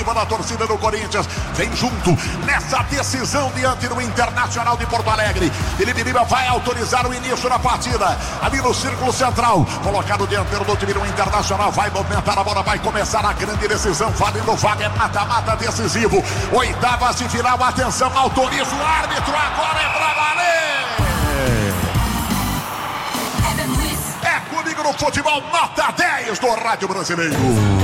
viva da torcida do Corinthians. Vem junto nessa decisão diante do Internacional de Porto Alegre. Felipe Lima vai autorizar o início da partida. Ali no círculo central, colocado dianteiro do time do Internacional. Vai movimentar a bola, vai começar a grande decisão. Valendo vaga, é mata-mata decisivo. Oitavas de final, atenção, autoriza o árbitro. Agora é pra valer. É comigo no futebol, nota 10 do Rádio Brasileiro.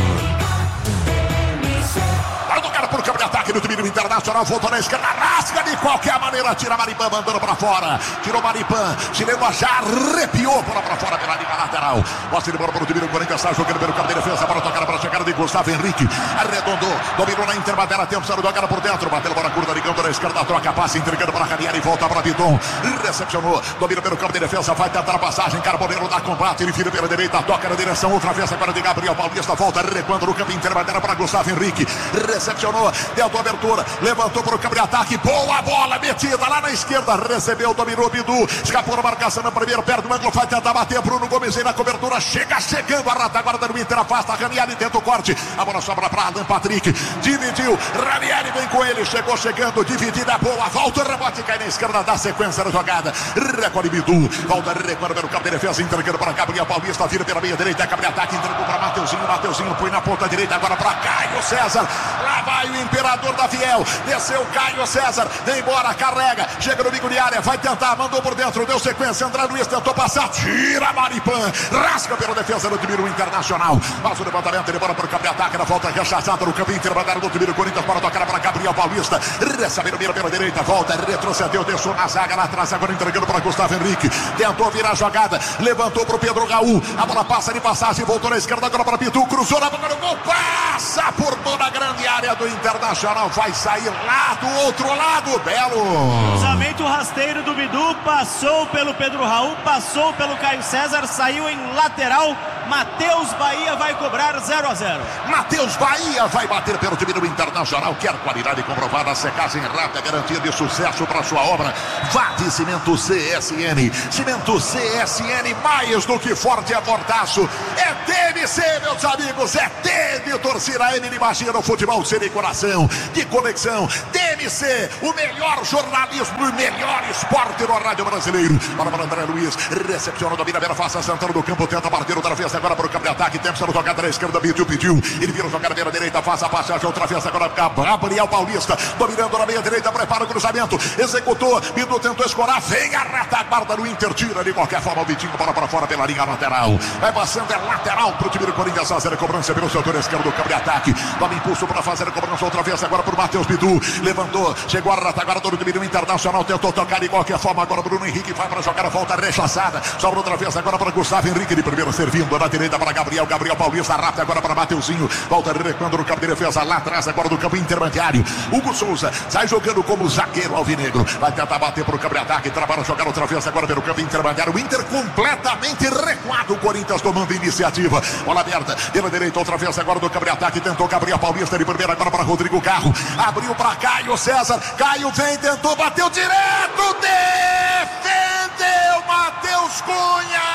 Para do cara por câmbio de ataque do time do Internacional, voltou na esquerda, rasga de qualquer maneira, tira Maripan, mandando para fora, tirou Maripan, Chileno já arrepiou bola para fora pela linha lateral, mostra de bola para o time do Corinthians, está jogando pelo campo de defesa, para tocar para a chegada de Gustavo Henrique, arredondou, dominou na interbatera, tempo, saiu do cara por dentro, bateu a bola curta, ligando na esquerda, troca passe, entregando para Ranieri, volta para Piton, recepcionou, domina pelo campo de defesa, vai tentar a passagem, Carboneiro dá combate, ele vira pela direita, toca na direção, outra vez agora de Gabriel Paulista, volta, recuando no campo interbatera para Gustavo Henrique, recepcionou, deu a abertura, levantou para o campo de ataque, boa bola metida lá na esquerda, recebeu, dominou Bidu, escapou na marcação na primeira, perto do ângulo, vai tentar bater, Bruno Gomes aí na cobertura, chegando a retaguarda do Inter, afasta, Ranieri tenta o corte, a bola sobra para Alan Patrick, dividiu, Ranieri vem com ele, chegando, dividida, boa, volta, rebote, cai na esquerda, dá sequência na jogada, recolhe Bidu, volta, recolhe pelo campo de defesa, entregando para Gabriel Paulista, vira pela meia direita, campo de ataque, entregou para Mateuzinho põe na ponta direita, agora para Caio César, lá vai o Imperador da Fiel, desceu Caio César, vem embora, carrega, chega no bico de área, vai tentar, mandou por dentro, deu sequência, André Luiz tentou passar, tira Maripan, rasga pela defesa do time do Internacional, faz o levantamento, ele bora para o campo de ataque, na volta rechaçada no campo intermediário do time do Corinthians, para tocar para Gabriel Paulista, recebe no mira pela direita, volta, retrocedeu, deixou na zaga lá atrás, agora entregando para Gustavo Henrique, tentou virar a jogada, levantou para o Pedro Raul, a bola passa de passagem, voltou na esquerda, agora para Pitu, cruzou na boca do gol, passa por toda a grande área do Internacional, vai sair lá do outro lado, Belo. Cruzamento rasteiro do Bidu, passou pelo Pedro Raul, passou pelo Caio César, saiu em lateral, Matheus Bahia vai cobrar 0-0. Matheus Bahia vai bater pelo time do Internacional, quer qualidade comprovada, secagem rápida, garantia de sucesso para sua obra, vá de Cimento CSN, Cimento CSN, mais do que forte é mortaço, é TMC, meus amigos, é T de torcida, M de magia no futebol, C de coração, de conexão, TMC, o melhor jornalismo e o melhor esporte no rádio brasileiro. Para André Luiz, recepciona, domina, Vera, faça centro do campo, tenta partir outra vez, agora para o campo de ataque, tempo, sendo jogada na esquerda, pediu, ele vira jogada pela direita, faz a passagem, outra vez, agora Gabriel Paulista, dominando na meia direita, prepara o cruzamento, executou, Bidu tentou escorar, vem a retaguarda do Inter, tira de qualquer forma o Vitinho, bola para fora pela linha lateral, vai passando, é lateral para o time do Corinthians, fazer a cobrança pelo setor esquerdo do campo de ataque, toma impulso para fazer a cobrança outra vez, agora para o Matheus Bidu, levantou, chegou a retaguarda do time do Internacional, tentou tocar de qualquer forma, agora Bruno Henrique vai para jogar a volta rechaçada, sobra outra vez agora para Gustavo Henrique, de primeiro servindo na direita para Gabriel Paulista, rápido agora para Mateuzinho, volta recuando no campo de defesa, lá atrás agora do campo intermediário, Hugo Souza sai jogando como zagueiro alvinegro, vai tentar bater para o campo de ataque, trabalha jogar outra vez agora pelo campo intermediário, o Inter completamente recuado, o Corinthians tomando iniciativa, bola aberta, pela direita outra vez agora do campo de ataque, tentou Gabriel Paulista de primeira agora para Rodrigo Carro, abriu para Caio César, Caio vem, tentou, bateu direto, defendeu Matheus Cunha,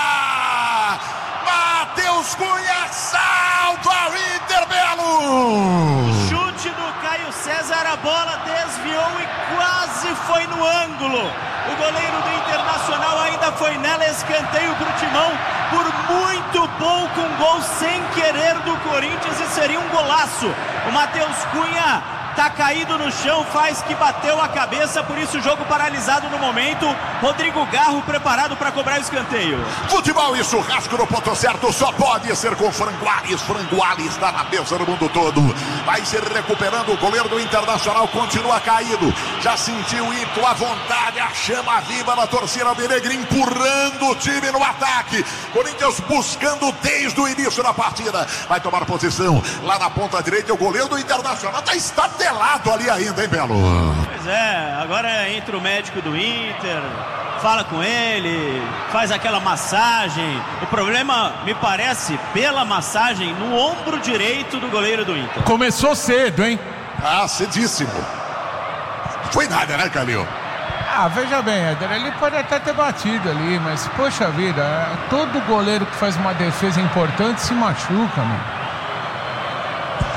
salva o Inter, Belo! Chute do Caio César, a bola desviou e quase foi no ângulo. O goleiro do Internacional ainda foi nela, escanteio pro Timão, por muito pouco, um gol sem querer do Corinthians e seria um golaço. O Matheus Cunha tá caído no chão, faz que bateu a cabeça, por isso o jogo paralisado no momento. Rodrigo Garro preparado para cobrar o escanteio. Futebol e churrasco no ponto certo só pode ser com Franguales. Franguales está na mesa no mundo todo. Vai se recuperando, o goleiro do Internacional continua caído. Já sentiu o ímpeto, a vontade, a chama viva da torcida alvinegra, empurrando o time no ataque. Corinthians buscando desde o início da partida. Vai tomar posição lá na ponta direita. O goleiro do Internacional está lado ali ainda, hein, Belo? Pois é, agora entra o médico do Inter, fala com ele, faz aquela massagem. O problema, me parece, pela massagem no ombro direito do goleiro do Inter. Começou cedo, hein? Cedíssimo. Não foi nada, né, Calil? Veja bem, Éder, ele pode até ter batido ali, mas, poxa vida, todo goleiro que faz uma defesa importante se machuca, mano.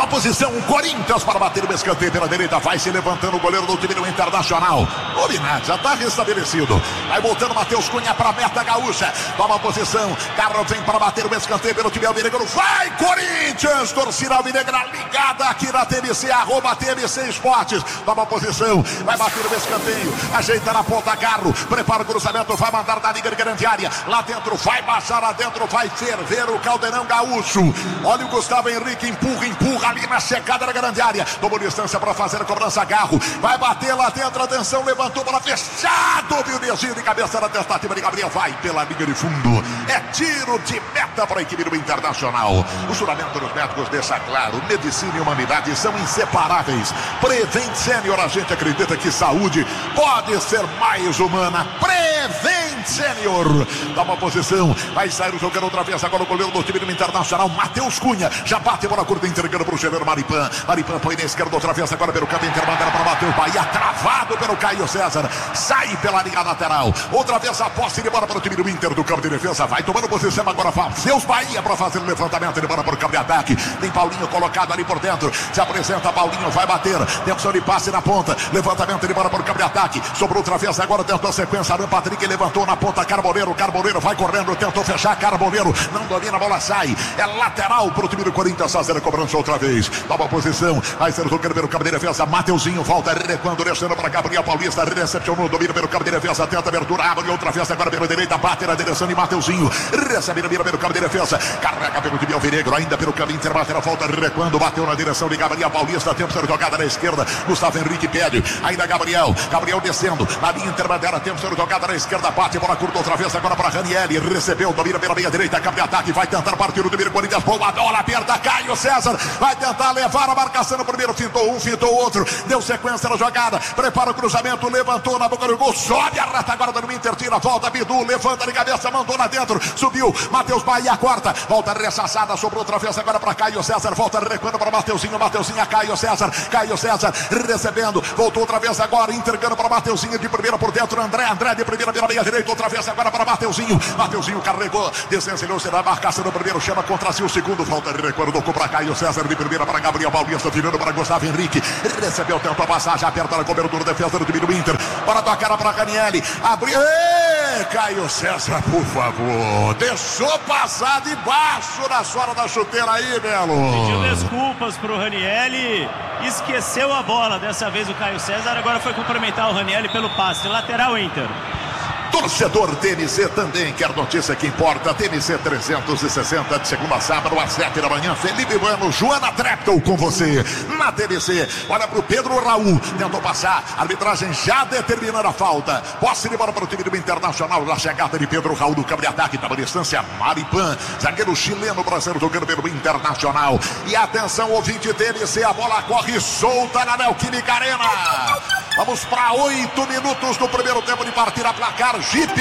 posição, o Corinthians para bater o escanteio pela direita. Vai se levantando o goleiro do time do Internacional. O Vinagre já está restabelecido. Vai voltando Matheus Cunha para a meta gaúcha. Toma a posição. Carlos vem para bater o escanteio pelo time alvinegro. Vai, Corinthians! Torcida alvinegra ligada aqui na TMC, @TMC Esportes. Toma a posição. Vai bater o escanteio. Ajeita na ponta, Garro. Prepara o cruzamento. Vai mandar da liga de grande área. Lá dentro, vai baixar lá dentro. Vai ferver o Caldeirão Gaúcho. Olha o Gustavo Henrique. Empurra ali na checada da grande área. Tomou distância para fazer a cobrança. Garro. Vai bater lá dentro. Atenção, levantou para fechado. Viu desvio de cabeça na tentativa de Gabriel. Vai pela linha de fundo. É tiro de meta para a equipe do Internacional. O juramento dos médicos deixa claro: medicina e humanidade são inseparáveis. Prevent Senior, a gente acredita que saúde pode ser mais humana. Prevent Senior. Dá uma posição. Vai sair jogando outra vez agora o goleiro do time do Internacional, Matheus Cunha. Já bate a bola curta, entregando para o Gerard Maripan. Maripan põe na esquerda outra vez agora pelo canto intermandando para bater o Bahia. Travado pelo Caio César. Sai pela linha lateral. Outra vez a posse de bola para o time do Inter do campo de defesa. Vai tomando posição agora. Seus Bahia para fazer o levantamento de bola para o campo de ataque. Tem Paulinho colocado ali por dentro. Se apresenta Paulinho, vai bater. Tensão de passe na ponta. Levantamento de bola para o campo de ataque. Sobrou outra vez agora, tentou a sequência. Alan Patrick levantou na ponta. Carboneiro vai correndo, tentou fechar. Carboneiro não domina, a bola sai. É lateral para o time do Corinthians fazer a cobrança outra vez. Nova posição. Vai ser jogando pelo campo de defesa. Mateuzinho volta recuando, deixando para Gabriel Paulista. Recepcionou, domina pelo campo de defesa. Tenta abertura, abre outra vez agora pela direita. Bate na direção de Mateuzinho. Recebe, mira pelo campo de defesa. Carrega pelo time alvinegro, ainda pelo caminho interbatera. Volta recuando, bateu na direção de Gabriel Paulista. Tempo de jogada na esquerda. Gustavo Henrique pede. Ainda Gabriel descendo. Na linha interbatera. Tempo de jogada na esquerda. Bate, bola curta outra vez agora para Ranieri. Recebeu, domina pela meia direita. Campo de ataque. Vai tentar partir o time do Corinthians. Boa bola, aperta Caio César. Vai tentar levar a marcação no primeiro. Fintou um, fintou outro. Deu sequência na jogada. Prepara o cruzamento. Levantou na boca do gol. Sobe a retaguarda no Inter. Tira, volta Bidu. Levanta de cabeça. Mandou lá dentro. Subiu. Matheus Bahia corta. Volta rechaçada. Sobrou outra vez agora para Caio César. Volta recuando para Mateuzinho. Mateuzinho a Caio César. Caio César recebendo. Voltou outra vez agora. Entregando para Mateuzinho de primeira por dentro. André de primeira pela meia direita. Outra vez agora para Mateuzinho. Mateuzinho carregou. Desvencilhou-se na marcação do primeiro. Chama contra si o segundo. Volta recuando. Tocou para Caio César de primeira para Gabriel Paulista. Virando para Gustavo Henrique. Recebeu. Tentou a passagem. Aperta na cobertura. Defesa do time do Inter. Para tocar para Ranieri. Abriu. Caio César, por favor. Deixou passar debaixo da sola da chuteira aí, Belo. Pediu desculpas pro Ranieri. Esqueceu a bola. Dessa vez o Caio César. Agora foi cumprimentar o Ranieri pelo passe. Lateral Inter. Torcedor TMC também quer notícia que importa. TMC 360 de segunda a sábado às 7 da manhã. Felipe Bueno, Joana Treptow com você na TMC. Olha pro Pedro Raul, tentou passar. Arbitragem já determinando a falta. Posse de bola para o time do Internacional. Na chegada de Pedro Raul do campo de ataque. Tá na distância Maripan, zagueiro chileno brasileiro jogando pelo Internacional. E atenção, ouvinte TMC, a bola corre solta na Neoquímica Arena. Vamos para 8 minutos do primeiro tempo de partida. Placar Jeep.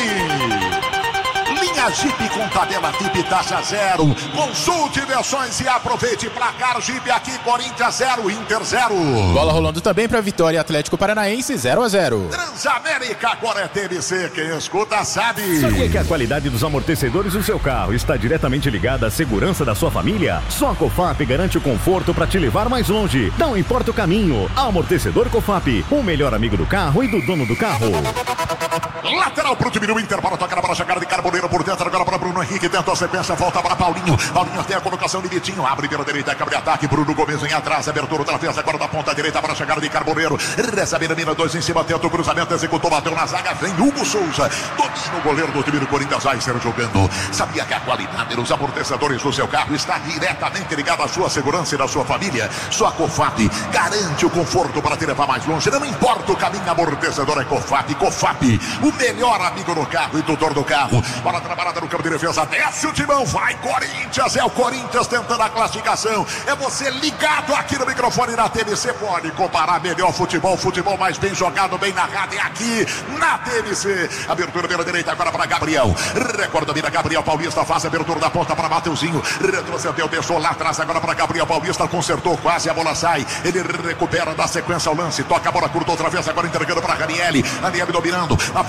Linha Jeep com tabela Jeep taxa zero. Consulte versões e aproveite. Placar Jeep aqui, Corinthians 0, Inter 0. Bola rolando também para Vitória Atlético Paranaense 0-0. Transamérica, agora é TMC. Quem escuta sabe. Sabia que a qualidade dos amortecedores do seu carro está diretamente ligada à segurança da sua família? Só a Cofap garante o conforto para te levar mais longe. Não importa o caminho. Amortecedor Cofap, o melhor amigo do carro e do dono do carro. Lateral pro time do Inter para tocar para a chegada de Carboneiro por dentro agora para Bruno Henrique. Tentou a sequência, volta para Paulinho. Paulinho tem a colocação de Vitinho. Abre pela direita, cabe ataque. Bruno Gomes em atrás. Abertura outra vez agora da ponta direita para a chegada de Carboneiro. Recebe na mina, 2 em cima. Tenta o cruzamento, executou, bateu na zaga. Vem Hugo Souza. Domina o goleiro do time do Corinthians. Vai ser jogando. Sabia que a qualidade dos amortecedores do seu carro está diretamente ligada à sua segurança e da sua família? Só a Cofap garante o conforto para te levar mais longe. Não importa o caminho, amortecedor é Cofap. Cofap, o melhor amigo do carro e tutor do carro. Bola trabalhada no campo de defesa. Desce o timão. Vai Corinthians. É o Corinthians tentando a classificação. É você ligado aqui no microfone na TMC. Pode comparar melhor futebol. Futebol mais bem jogado, bem narrado. É aqui na TMC. Abertura pela direita agora para Gabriel. Recorda vida. Gabriel Paulista faz a abertura da ponta para Mateuzinho. Retrocedeu, deixou lá atrás agora para Gabriel Paulista. Consertou quase. A bola sai. Ele recupera, dá sequência ao lance. Toca a bola curta outra vez. Agora entregando para Ranieri. Ranieri dominando. A fase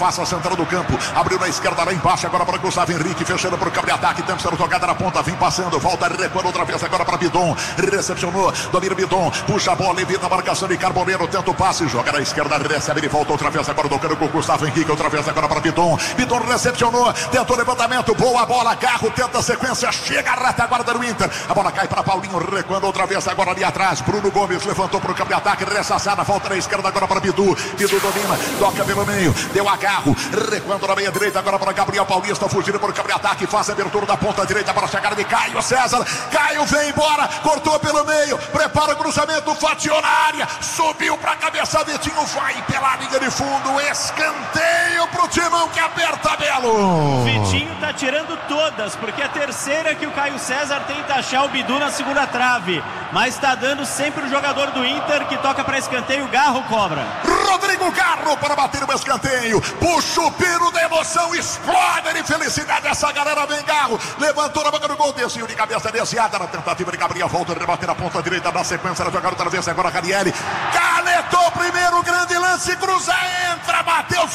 passa central do campo, abriu na esquerda lá embaixo, agora para Gustavo Henrique, fechando para o campo de ataque, tentando tocada na ponta, vem passando, volta, recuando outra vez agora para Bidon, recepcionou, domina Bidon, puxa a bola, evita a marcação de Carboneiro, tenta o passe, joga na esquerda, recebe, ele volta outra vez agora tocando com o Gustavo Henrique, outra vez agora para Bidon, Bidon recepcionou, tentou levantamento, boa bola, Garro tenta a sequência, chega a retaguarda do Inter, a bola cai para Paulinho, recuando outra vez agora ali atrás, Bruno Gomes levantou para o campo de ataque, ressaçada, volta na esquerda agora para Bidu, Bidu domina, toca pelo meio, deu a Garro, recuando na meia direita agora para Gabriel Paulista, fugindo para o campo de ataque, faz a abertura da ponta direita para a chegada de Caio César, Caio vem embora, cortou pelo meio, prepara o cruzamento, fatiou na área, subiu para a cabeça, Vitinho vai pela linha de fundo, escanteio pro Timão que aperta Belo. Vitinho tá tirando todas, porque é a terceira que o Caio César tenta achar o Bidu na segunda trave, mas tá dando sempre o jogador do Inter que toca para escanteio, Garro cobra. Rodrigo Garro para bater o escanteio, puxa o pino da emoção, explode de felicidade essa galera, vem Garro, levantou na boca do gol, desceu de cabeça desviada na tentativa de Gabriel, volta a rebater na ponta direita da sequência, da jogada outra vez agora Ranieri, canetou o primeiro grande lance, cruza, entra, Matheus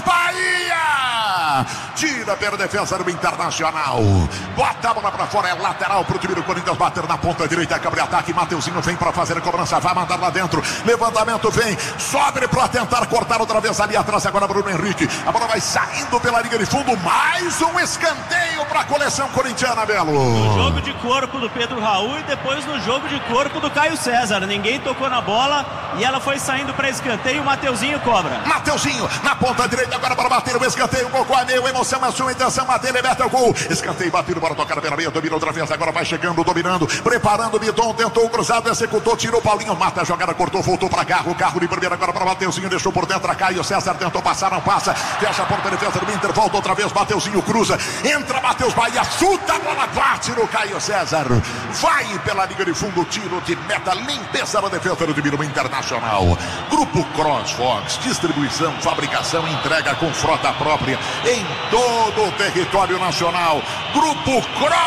Bahia, tira pela defesa do Internacional, bota a bola para fora, é lateral pro time do Corinthians, bater na ponta direita, Gabriel ataque, Mateuzinho vem para fazer a cobrança, vai mandar lá dentro, levantamento vem, sobe para tentar cortar outra vez ali atrás, agora Bruno Henrique, a bola vai saindo pela linha de fundo, mais um escanteio para a coleção corintiana, Belo. No jogo de corpo do Pedro Raul e depois no jogo de corpo do Caio César, ninguém tocou na bola e ela foi saindo para escanteio, o Mateuzinho cobra. Mateuzinho na ponta direita agora para bater o escanteio, gol com a meio, emoção, a sua intenção, bater, ele mete o gol, escanteio batido para tocar pela meia, domina outra vez, agora vai chegando, dominando, preparando o Bidon, tentou o cruzado, executou, tirou Paulinho, mata a jogada, cortou, voltou para Garro, Garro de primeira agora para Mateuzinho, deixou por dentro a Caio César, tentou passar, não passa, fecha a porta de defesa do Inter, volta outra vez, Mateuzinho cruza, entra Matheus Bahia, chuta a bola, bate no Caio César, vai pela linha de fundo, tiro de meta, limpeza na defesa do time do Internacional. Grupo CrossFox, distribuição, fabricação, entrega com frota própria em todo o território nacional. Grupo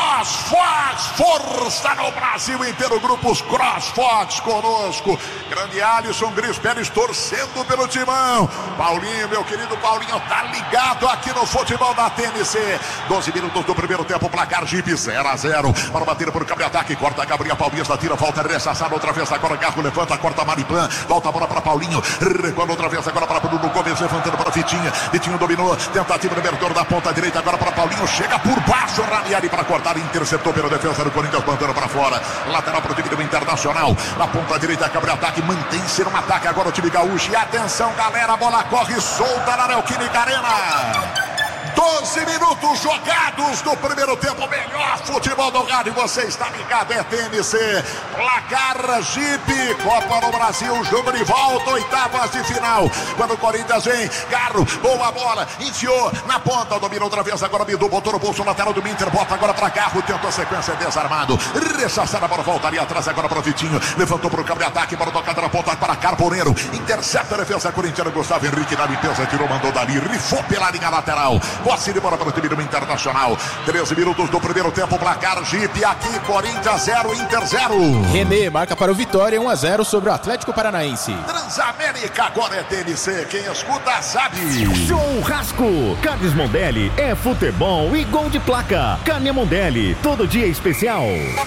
CrossFox, força no Brasil inteiro, grupos CrossFox conosco. Grande Alisson Gris Pérez torcendo pelo Timão. Paulinho, meu querido Paulinho, tá ligado aqui no futebol da TNC. 12 minutos do primeiro tempo, placar Jeep 0-0. Para bater por cabo de ataque, corta Gabriel Paulista, tira, volta, ressaçada outra vez, agora Garro levanta, corta Maripan, volta a bola para Paulinho, recuando outra vez, agora para Bruno Gomes, levantando para Vitinho, Vitinho dominou, tentativa de abertura da ponta direita, agora para Paulinho, chega por baixo, Ranieri para cortar, interceptou pela defesa do Corinthians, mandando para fora, lateral para o time do Internacional, na ponta direita, Gabriel ataque, mantém-se no ataque, agora o time gaúcho, e atenção galera, a bola corre solta na Neoquímica Arena. 12 minutos jogados do primeiro tempo, melhor futebol do rádio, você está ligado, é TNC, placar Jeep, Copa do Brasil, jogo de volta, oitavas de final, quando o Corinthians vem, Garro, boa bola, enfiou na ponta, dominou outra vez, agora Bidu, botou no bolso lateral do Inter, bota agora para Garro, tentou a sequência, desarmado, rechaçada a bola, voltaria atrás agora para Vitinho, levantou para o campo de ataque, para tocar na ponta para Carboneiro, intercepta a defesa corintiana, Gustavo Henrique na limpeza, tirou, mandou dali, rifou pela linha lateral, posse de bola para o time do Internacional. 13 minutos do primeiro tempo, placar Jeep aqui, Corinthians 0, Inter 0. René marca para o Vitória 1-0 sobre o Atlético Paranaense. Transamérica, agora é TNC, quem escuta sabe. Churrasco, Carnes Mondelli é futebol e gol de placa. Carne Mondelli, todo dia especial.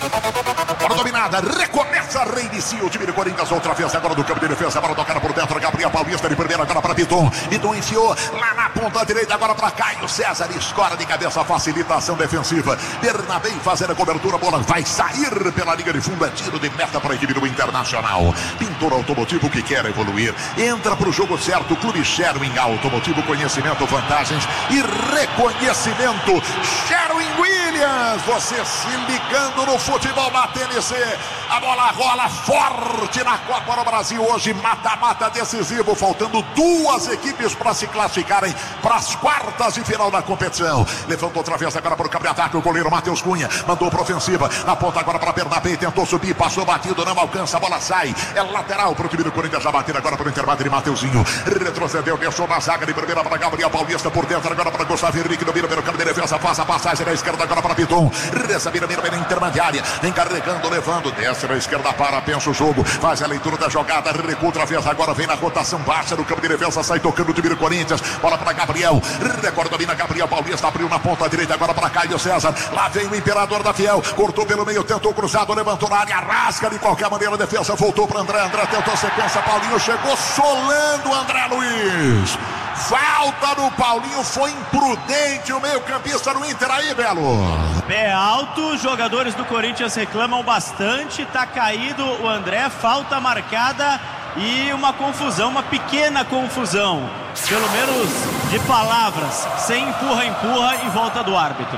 Bola dominada, recomeça, reinicia o time do Corinthians outra vez, agora do campo de defesa, bola tocada por dentro, Gabriel Paulista de primeira, agora para Bidon, Bidon enfiou lá na ponta direita, agora para Caio César, escora de cabeça, facilita a ação defensiva, Bernabé fazendo a cobertura, a bola vai sair pela linha de fundo, é tiro de meta para a equipe do Internacional. Pintor automotivo que quer evoluir, entra para o jogo certo, Clube Sherwin Automotivo, conhecimento, vantagens e reconhecimento. Sherwin Williams, você se ligando no futebol da TNC, a bola rola forte na Copa do Brasil, hoje mata-mata decisivo, faltando duas equipes para se classificarem para as quartas de final da competição. Levantou outra vez agora para o campo de ataque, o goleiro Matheus Cunha, mandou para ofensiva, aponta agora para Bernabé, tentou subir, passou batido, não alcança, a bola sai, é lateral para o time do Corinthians, já bater agora para o intervalo de Mateuzinho, retrocedeu, deixou na zaga de primeira para Gabriel Paulista, por dentro agora para Gustavo Henrique, domina pelo campo de defesa, faz a passagem da esquerda agora para Piton, recebe na intermediária, encarregando, levando, 10 desce na esquerda, pensa o jogo, faz a leitura da jogada, recua outra vez, agora vem na rotação baixa no campo de defesa, sai tocando o time do Corinthians, bola para Gabriel, recorda domina Gabriel Paulista, abriu na ponta direita, agora para Caio César, lá vem o Imperador da Fiel, cortou pelo meio, tentou cruzado, levantou na área, rasga de qualquer maneira a defesa, voltou para André tentou sequência, Paulinho chegou solando André Luiz. Falta no Paulinho, foi imprudente o meio-campista do Inter aí, Belo. Pé alto, os jogadores do Corinthians reclamam bastante, tá caído o André, falta marcada e uma confusão, uma pequena confusão, pelo menos de palavras, sem empurra em volta do árbitro.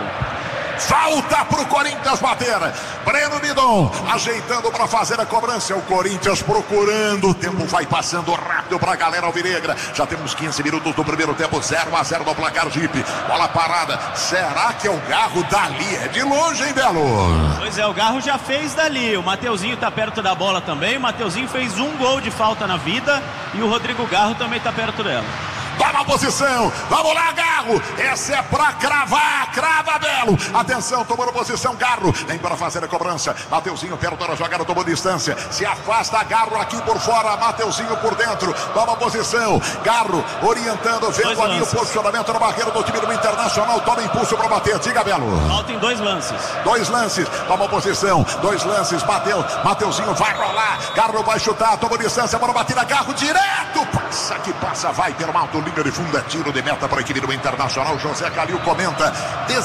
Falta pro Corinthians bater. Breno Bidon ajeitando para fazer a cobrança. O Corinthians procurando. O tempo vai passando rápido pra galera alvinegra. Já temos 15 minutos do primeiro tempo. 0-0 no placar Jeep. Bola parada. Será que é o Garro dali? É de longe, hein, Belo? Pois é, o Garro já fez dali. O Mateuzinho tá perto da bola também. O Mateuzinho fez um gol de falta na vida. E o Rodrigo Garro também tá perto dela. Toma a posição, vamos lá, Garro, essa é pra cravar, crava, Belo, atenção, tomando posição, Garro, vem para fazer a cobrança, Mateuzinho perto da jogada, tomou distância, se afasta, Garro aqui por fora, Mateuzinho por dentro, toma a posição, Garro orientando, vendo ali o posicionamento na barreira do time do Internacional, toma impulso para bater, diga, Belo. Faltam 2 lances. 2 lances, toma a posição, 2 lances, bateu, Mateuzinho vai rolar, Garro vai chutar, toma distância, bora bater a Garro, direto, passa que passa, vai pelo alto, linha de fundo, é tiro de meta para a equipe do Internacional. José Calil comenta,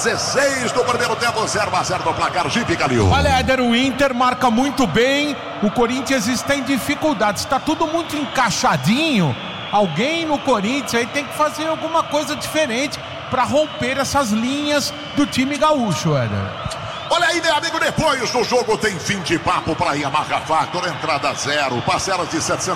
16 do primeiro tempo, 0-0 no placar. Jeep, Calil. Olha, Éder, o Inter marca muito bem, o Corinthians está em dificuldades, está tudo muito encaixadinho. Alguém no Corinthians aí tem que fazer alguma coisa diferente para romper essas linhas do time gaúcho, Éder. Olha aí, meu amigo, depois do jogo tem fim de papo para Yamaha Factor, entrada 0, parcelas de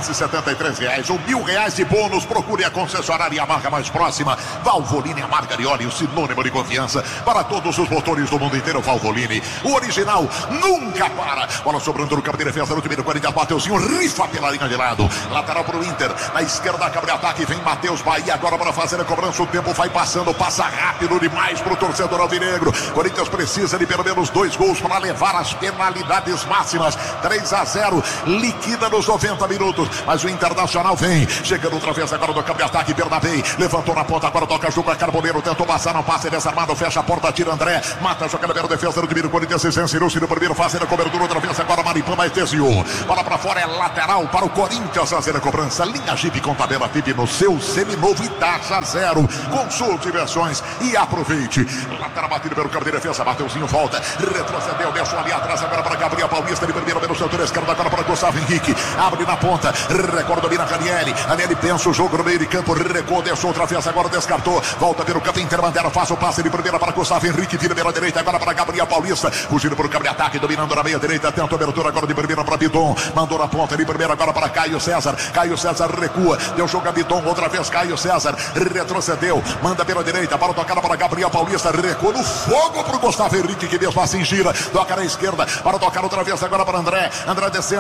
R$773 ou R$1.000 de bônus. Procure a concessionária Yamaha mais próxima. Valvoline, a marca de óleo, sinônimo de confiança para todos os motores do mundo inteiro. Valvoline, o original nunca para. Bola sobrando no campo de defesa do time do Corinthians. Mateuzinho rifa pela linha de lado, lateral para o Inter, na esquerda cabe ataque, vem Matheus Bahia agora para fazer a cobrança. O tempo vai passando, passa rápido demais para o torcedor alvinegro. Corinthians precisa de pelo menos 2 gols para levar as penalidades máximas. 3-0, liquida nos 90 minutos, mas o Internacional vem, chegando outra vez agora do campo de ataque. Bernabé levantou na ponta, agora toca jogo a Carboneiro, tentou passar, não passa, desarmado, fecha a porta, tira André, mata, joga na defesa do time do Corinthians, se sensinou-se no primeiro, fazendo a cobertura outra vez, agora Maripã, mas desviou, bola para fora, é lateral para o Corinthians fazer a cobrança. Linha Jeep com tabela VIP no seu seminovo e taxa 0. Consulte versões e aproveite. Lateral batido pelo campo de defesa, Mateuzinho volta, retrocedeu, deixou ali atrás agora para Gabriel Paulista, de primeiro pelo setor esquerdo, agora para Gustavo Henrique, abre na ponta, recorda, domina Ranieri pensa o jogo no meio de campo, recuou, deixou outra vez, agora descartou, volta pelo campo interbandeiro, faz o passe de primeira para Gustavo Henrique, vira pela direita, agora para Gabriel Paulista, fugindo por campo de ataque, dominando na meia direita, tenta a abertura agora de primeira para Bidon, mandou na ponta de primeira agora para Caio César recua, deu jogo a Bidon, outra vez Caio César, retrocedeu, manda pela direita, para tocar para Gabriel Paulista, recua no fogo para o Gustavo Henrique, que mesmo assim gira, toca na esquerda, para tocar outra vez agora para André descendo,